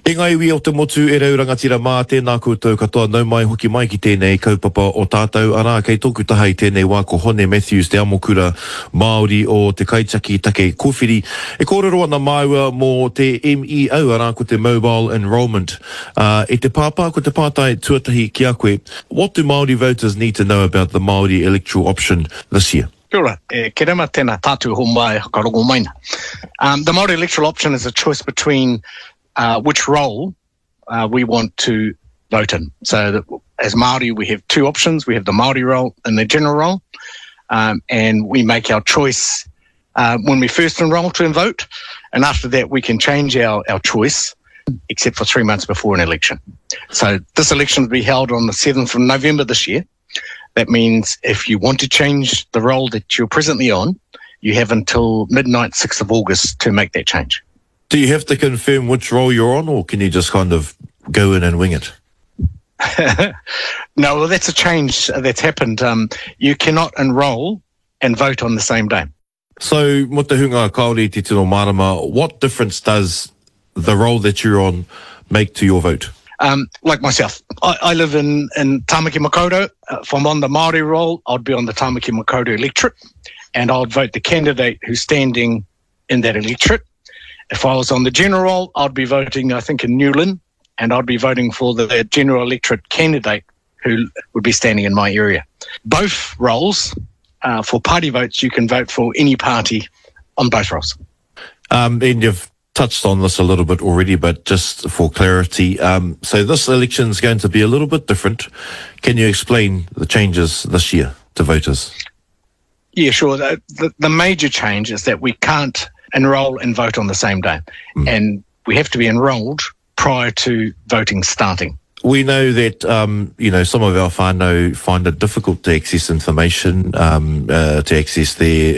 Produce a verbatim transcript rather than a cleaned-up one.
E ngai wi o te motu e rau rangatira mā tēnā koutou katoa nau mai hoki mai ki tēnei kaupapa o tātou arā kei tōku taha i tēnei wā ko Hone Matthews te amokura Māori o te Kaitaki Take Kōwhiri. E kōrero ana maua mō te M E O arā ko te Mobile Enrollment. Uh, e te pāpā ko te pātai tuatahi ki a koe. What do Māori voters need to know about the Māori electoral option this year? Kia ora, e ke rema tēnā tātou ho mai whakarongo maina. Um, the Māori electoral option is a choice between Uh, which role uh, we want to vote in. So that as Māori, we have two options. We have the Māori role and the general role. Um, and we make our choice uh, when we first enrol to vote. And after that, we can change our, our choice, except for three months before an election. So this election will be held on the seventh of November this year. That means if you want to change the role that you're presently on, you have until midnight, sixth of August to make that change. Do you have to confirm which role you're on, or can you just kind of go in and wing it? No, well, that's a change that's happened. Um, you cannot enrol and vote on the same day. So, mo te hunga Kāori te tino marama, what difference does the role that you're on make to your vote? Um, like myself, I, I live in, in Tāmaki Makaurau. Uh, if I'm on the Māori role, I'd be on the Tāmaki Makaurau electorate, and I'd vote the candidate who's standing in that electorate. If I was on the general role, I'd be voting, I think, in Newland, and I'd be voting for the general electorate candidate who would be standing in my area. Both roles, uh, for party votes, you can vote for any party on both roles. Um, and you've touched on this a little bit already, but just for clarity, um, so this election is going to be a little bit different. Can you explain the changes this year to voters? Yeah, sure. The, the, the major change is that we can't enrol and vote on the same day. Mm. And we have to be enrolled prior to voting starting. We know that, um, you know, some of our whānau find it difficult to access information, um, uh, to access their